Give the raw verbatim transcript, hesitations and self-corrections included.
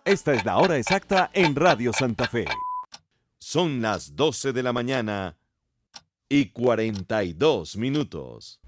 Esta es la hora exacta en Radio Santa Fe. Son las doce de la mañana y cuarenta y dos minutos.